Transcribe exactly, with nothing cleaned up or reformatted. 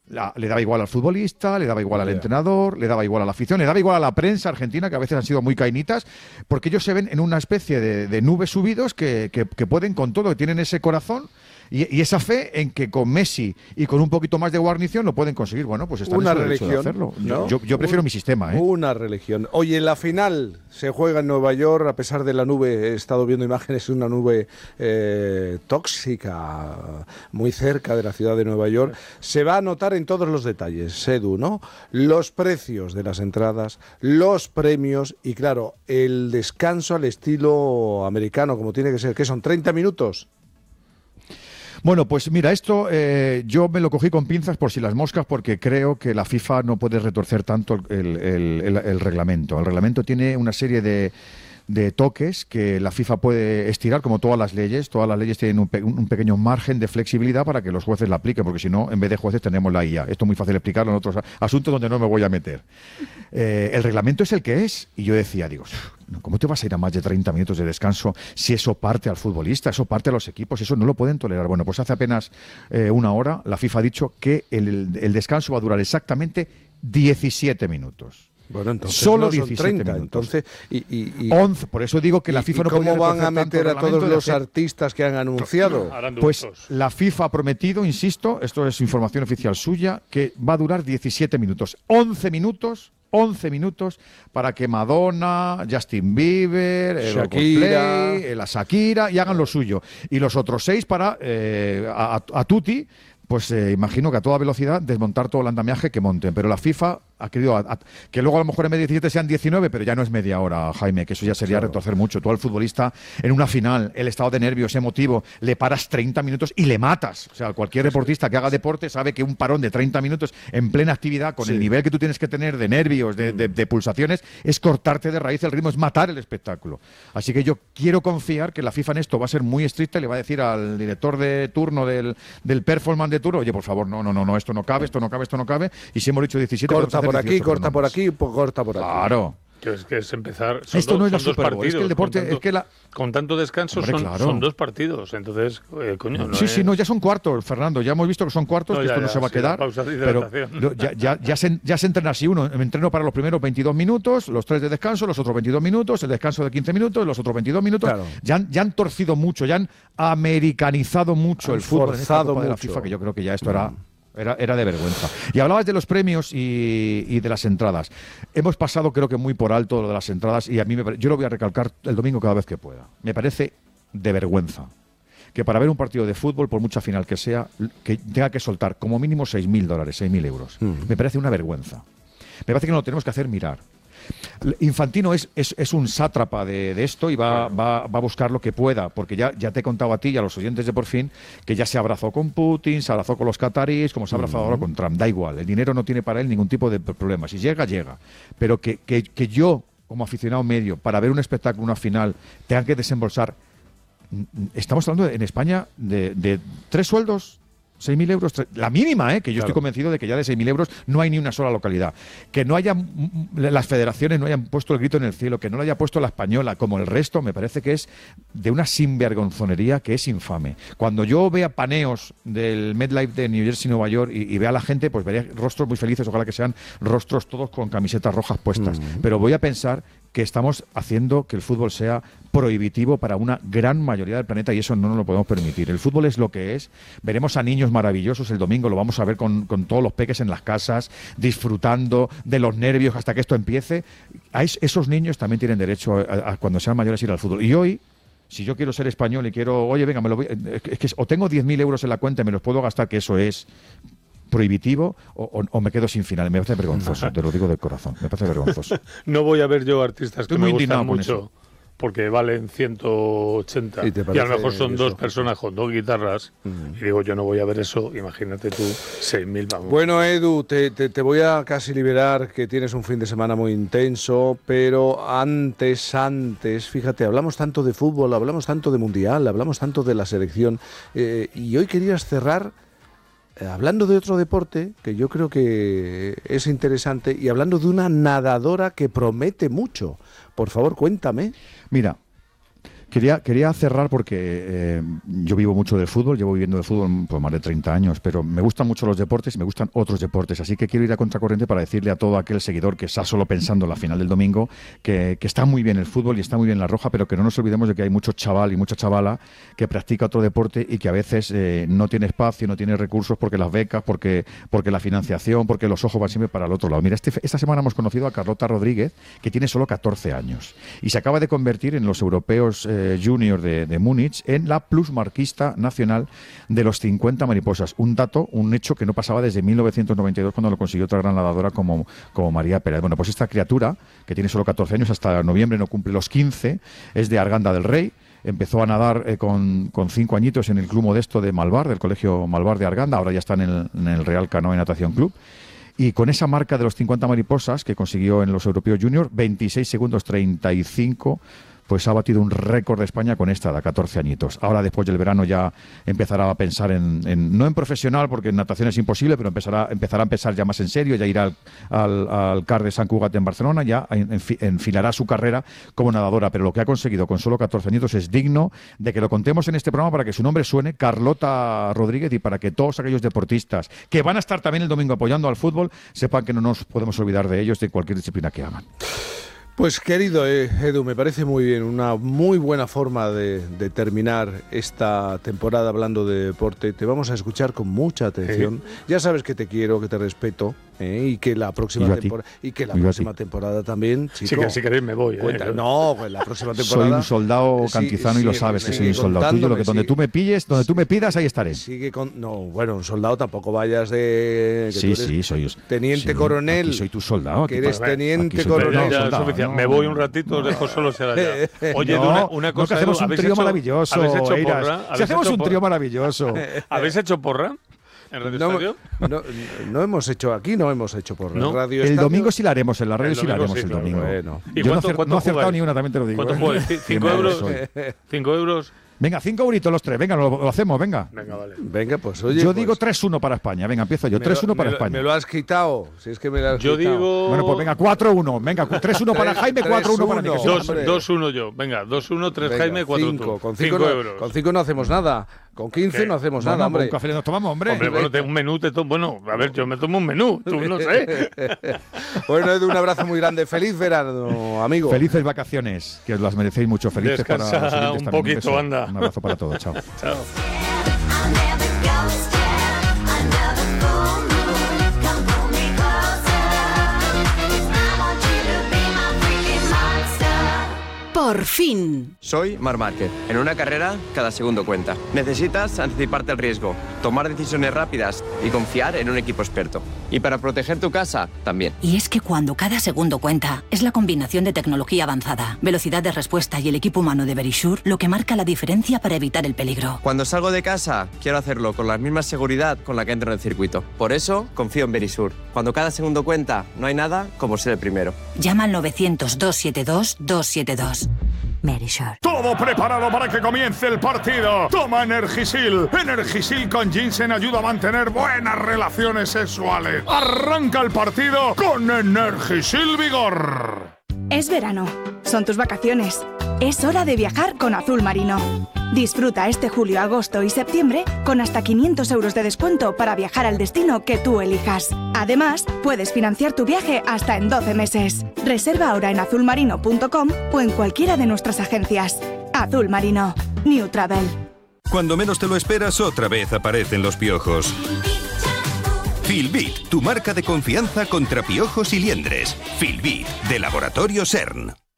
La, le daba igual al futbolista, le daba igual al Yeah. entrenador, le daba igual a la afición, le daba igual a la prensa argentina, que a veces han sido muy cainitas, porque ellos se ven en una especie de, de nubes subidos que, que, que pueden con todo, que tienen ese corazón y, y esa fe en que con Messi y con un poquito más de guarnición lo pueden conseguir. Bueno, pues están Una en su derecho de religión, hacerlo. ¿no? Yo, yo prefiero Un, mi sistema, ¿eh? Una religión. Oye, en la final se juega en Nueva York, a pesar de la nube, he estado viendo imágenes, una nube eh, tóxica, muy cerca de la ciudad de Nueva York. Se va a notar en todos los detalles, Edu, ¿no? Los precios de las entradas, los premios y, claro, el descanso al estilo americano, como tiene que ser, que son treinta minutos. Bueno, pues mira, esto eh, yo me lo cogí con pinzas por si las moscas, porque creo que la FIFA no puede retorcer tanto el, el, el, el reglamento. El reglamento tiene una serie de, de toques que la FIFA puede estirar, como todas las leyes. Todas las leyes tienen un, pe un pequeño margen de flexibilidad para que los jueces la apliquen, porque si no, en vez de jueces tenemos la I A. Esto es muy fácil explicarlo en otros asuntos donde no me voy a meter. Eh, el reglamento es el que es. Y yo decía, digo, ¿cómo te vas a ir a más de treinta minutos de descanso si eso parte al futbolista, eso parte a los equipos? Eso no lo pueden tolerar. Bueno, pues hace apenas eh, una hora la FIFA ha dicho que el, el descanso va a durar exactamente diecisiete minutos. Bueno, entonces solo no son diecisiete treinta, minutos. Entonces, y, y, y, once, por eso digo que la FIFA y, no ¿y cómo van a meter a todos los hacer... artistas que han anunciado? Pues la FIFA ha prometido, insisto, esto es información oficial suya, que va a durar diecisiete minutos. once minutos, once minutos para que Madonna, Justin Bieber, el Shakira, Coldplay, la Shakira y hagan lo suyo. Y los otros seis para eh, a, a tutti, pues eh, imagino que a toda velocidad desmontar todo el andamiaje que monten. Pero la FIFA ha querido a, a, que luego a lo mejor en vez de diecisiete sean diecinueve, pero ya no es media hora, Jaime, que eso ya sería claro. retorcer mucho. Tú al futbolista en una final, el estado de nervios emotivo, le paras treinta minutos y le matas. O sea, cualquier deportista que haga deporte sabe que un parón de treinta minutos en plena actividad, con sí. el nivel que tú tienes que tener de nervios, de, de, de pulsaciones, es cortarte de raíz el ritmo, es matar el espectáculo. Así que yo quiero confiar que la FIFA en esto va a ser muy estricta y le va a decir al director de turno del, del performance de turno, oye, por favor, no, no, no, no, esto no cabe, esto no cabe, esto no cabe. Y si hemos dicho diecisiete, corta por aquí, corta por aquí, corta por aquí. Claro. Que es que es empezar. Son Esto dos, no es la son Super Bowl, es que el deporte. Tanto, es que la... Con tanto descanso Hombre, son, claro. son dos partidos. Entonces, eh, coño. No sí, es... sí, no, ya son cuartos, Fernando. Ya hemos visto que son cuartos, no, que ya, esto no ya, se va a sí, quedar. Pero ya, ya, ya, se, ya se entrena así uno. Me entreno para los primeros veintidós minutos, los tres de descanso, los otros veintidós minutos, el descanso de quince minutos, los otros veintidós minutos. Claro. Ya, han, ya han torcido mucho, ya han americanizado mucho han el fútbol en esta Copa mucho. de la FIFA, que yo creo que ya esto mm. era. Era, era de vergüenza. Y hablabas de los premios y, y de las entradas. Hemos pasado, creo que muy por alto lo de las entradas, y a mí me, yo lo voy a recalcar el domingo cada vez que pueda. Me parece de vergüenza que para ver un partido de fútbol, por mucha final que sea, que tenga que soltar como mínimo seis mil dólares, seis mil euros. Mm. Me parece una vergüenza. Me parece que nos lo tenemos que hacer mirar. Infantino es, es, es un sátrapa de, de esto y va, va, va a buscar lo que pueda, porque ya, ya te he contado a ti y a los oyentes de Por Fin que ya se abrazó con Putin, se abrazó con los cataríes, como se ha abrazado uh-huh. ahora con Trump. Da igual, el dinero no tiene para él ningún tipo de problema. Si llega, llega. Pero que, que, que yo, como aficionado medio, para ver un espectáculo, una final, tenga que desembolsar. Estamos hablando de, en España de, de tres sueldos. seis mil euros, la mínima, ¿eh? que yo claro. estoy convencido de que ya de seis mil euros no hay ni una sola localidad. Que no hayan, las federaciones no hayan puesto el grito en el cielo, que no lo haya puesto la española, como el resto, me parece que es de una sinvergonzonería que es infame. Cuando yo vea paneos del MetLife de New Jersey, Nueva York, y, y vea a la gente, pues veré rostros muy felices, ojalá que sean rostros todos con camisetas rojas puestas. Mm. Pero voy a pensar que estamos haciendo que el fútbol sea prohibitivo para una gran mayoría del planeta y eso no nos lo podemos permitir. El fútbol es lo que es. Veremos a niños maravillosos el domingo, lo vamos a ver con, con todos los peques en las casas, disfrutando de los nervios hasta que esto empiece. A es, esos niños también tienen derecho a, a, a cuando sean mayores ir al fútbol. Y hoy, si yo quiero ser español y quiero, oye, venga, me lo voy, es que o tengo diez mil euros en la cuenta y me los puedo gastar, que eso es prohibitivo, o, o, o me quedo sin final. Me parece vergonzoso, te lo digo del corazón, me parece vergonzoso. No voy a ver yo artistas Estoy que me gustan mucho, eso. porque valen ciento ochenta, y, y a lo mejor son eso? dos personas con dos guitarras, mm. y digo, yo no voy a ver eso, imagínate tú, seis mil, vamos. Bueno, Edu, te, te, te voy a casi liberar, que tienes un fin de semana muy intenso, pero antes, antes, fíjate, hablamos tanto de fútbol, hablamos tanto de mundial, hablamos tanto de la selección, eh, y hoy querías cerrar hablando de otro deporte que yo creo que es interesante y hablando de una nadadora que promete mucho. Por favor, cuéntame. Mira, Quería, quería cerrar porque eh, yo vivo mucho del fútbol, llevo viviendo del fútbol por más de treinta años, pero me gustan mucho los deportes y me gustan otros deportes, así que quiero ir a contracorriente para decirle a todo aquel seguidor que está solo pensando en la final del domingo que, que está muy bien el fútbol y está muy bien la roja, pero que no nos olvidemos de que hay mucho chaval y mucha chavala que practica otro deporte y que a veces eh, no tiene espacio, no tiene recursos porque las becas, porque, porque la financiación, porque los ojos van siempre para el otro lado. Mira, este, esta semana hemos conocido a Carlota Rodríguez, que tiene solo catorce años y se acaba de convertir en los europeos eh, Junior de, de Múnich en la plusmarquista nacional de los cincuenta mariposas. Un dato, un hecho que no pasaba desde mil novecientos noventa y dos cuando lo consiguió otra gran nadadora como, como María Pérez. Bueno, pues esta criatura, que tiene solo catorce años, hasta noviembre no cumple los quince, es de Arganda del Rey. Empezó a nadar eh, con, con cinco añitos en el Club Modesto de Malvar, del Colegio Malvar de Arganda. Ahora ya está en el, en el Real Canoa y Natación Club. Y con esa marca de los cincuenta mariposas que consiguió en los europeos junior, veintiséis segundos treinta y cinco, pues ha batido un récord de España con esta de catorce añitos. Ahora, después del verano, ya empezará a pensar en, en no en profesional, porque en natación es imposible, pero empezará, empezará a pensar ya más en serio, ya irá al, al, al C A R de Sant Cugat en Barcelona, ya enfilará su carrera como nadadora. Pero lo que ha conseguido con solo catorce añitos es digno de que lo contemos en este programa para que su nombre suene, Carlota Rodríguez, y para que todos aquellos deportistas que van a estar también el domingo apoyando al fútbol sepan que no nos podemos olvidar de ellos, de cualquier disciplina que hagan. Pues querido Edu, me parece muy bien, una muy buena forma de, de terminar esta temporada hablando de deporte. Te vamos a escuchar con mucha atención. Sí. Ya sabes que te quiero, que te respeto, ¿eh? y que la próxima temporada y que la y próxima temporada también, chico. Sí, que si queréis me voy. Cuenta, ¿eh? No, pues la próxima temporada. Soy un soldado cantizano sí, y lo sí, sabes que soy un soldado tuyo. Lo que donde tú me pilles, donde tú me pidas, ahí estaré. Sigue con, no, bueno, un soldado tampoco vayas de. Sí, sí, soy teniente sí, coronel. Aquí soy tu soldado. Que eres para, teniente coronel. Ya, soldado, no, me voy un ratito, os dejo solo ser allá. Oye, no, una, una cosa. No, que hacemos un trío hecho, maravilloso. ¿Habéis hecho Eiras. porra? Si hacemos hecho un porra? trío maravilloso. ¿Habéis hecho porra? ¿En Radio no, Estadio? No, no hemos hecho aquí, no hemos hecho porra. ¿No? En Radio el Estadio, domingo sí la haremos, en la radio sí la haremos sí, el claro, domingo. Bueno. ¿Y Yo cuánto, no, cuánto no he acertado jugáis? ni una, también te lo digo. ¿Cuánto ¿eh? jugáis? ¿Cinco euros? ¿Cinco euros? Venga, cinco euritos los tres, venga, lo, lo hacemos, venga. Venga, vale. Venga, pues oye. Yo pues, digo tres uno para España, venga, empiezo yo. tres uno para me, España. Me lo has quitado, si es que me lo has yo quitado. digo. Bueno, pues venga, cuatro uno, venga, tres uno para Jaime, cuatro uno para mí. dos uno yo, venga, dos uno, tres Jaime, cuatro tú. Con cinco no, euros. Con cinco no hacemos nada. Con quince ¿Qué? no hacemos bueno, nada, hombre. Un café nos tomamos, hombre. Hombre, bueno, te, un menú te tomo. Bueno, a ver, yo me tomo un menú, tú no sé. Bueno, Edu, un abrazo muy grande. Feliz verano, amigo. Felices vacaciones, que os las merecéis mucho. Felices Descansa para los oyentes un también. poquito, un anda. Un abrazo para todos, chao. Chao. Por fin. Soy Marc Márquez. En una carrera, cada segundo cuenta. Necesitas anticiparte al riesgo, tomar decisiones rápidas y confiar en un equipo experto. Y para proteger tu casa, también. Y es que cuando cada segundo cuenta, es la combinación de tecnología avanzada, velocidad de respuesta y el equipo humano de Verisure lo que marca la diferencia para evitar el peligro. Cuando salgo de casa, quiero hacerlo con la misma seguridad con la que entro en el circuito. Por eso, confío en Verisure. Cuando cada segundo cuenta, no hay nada como ser el primero. Llama al novecientos, doscientos setenta y dos, doscientos setenta y dos. Verisure. Todo preparado para que comience el partido. Toma Energisil. Energisil con ginseng ayuda a mantener buenas relaciones sexuales. Arranca el partido con Energisil Vigor. Es verano. Son tus vacaciones. Es hora de viajar con Azul Marino. Disfruta este julio, agosto y septiembre con hasta quinientos euros de descuento para viajar al destino que tú elijas. Además, puedes financiar tu viaje hasta en doce meses. Reserva ahora en azul marino punto com o en cualquiera de nuestras agencias. Azul Marino. New Travel. Cuando menos te lo esperas, otra vez aparecen los piojos. Filbit, tu marca de confianza contra piojos y liendres. Filbit, de Laboratorio CERN.